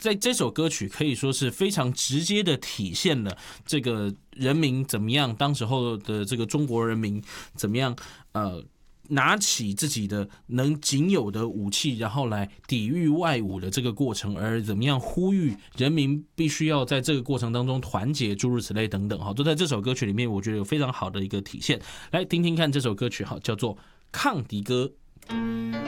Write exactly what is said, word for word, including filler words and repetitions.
在这首歌曲可以说是非常直接的体现了这个人民怎么样，当时候的这个中国人民怎么样，呃，拿起自己的能仅有的武器，然后来抵御外侮的这个过程，而怎么样呼吁人民必须要在这个过程当中团结，诸如此类等等，哈，都在这首歌曲里面，我觉得有非常好的一个体现。来听听看这首歌曲，哈，叫做《抗敌歌》。